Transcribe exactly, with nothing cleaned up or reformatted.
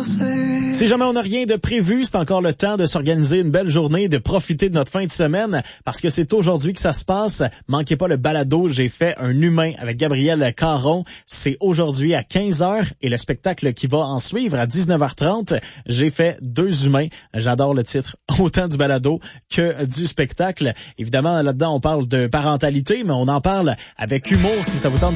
Si jamais on n'a rien de prévu, c'est encore le temps de s'organiser une belle journée, de profiter de notre fin de semaine, parce que c'est aujourd'hui que ça se passe. Manquez pas le balado, j'ai fait un humain avec Gabriel Caron. C'est aujourd'hui à quinze heures et le spectacle qui va en suivre à dix-neuf heures trente. J'ai fait deux humains. J'adore le titre, autant du balado que du spectacle. Évidemment, là-dedans, on parle de parentalité, mais on en parle avec humour si ça vous tente.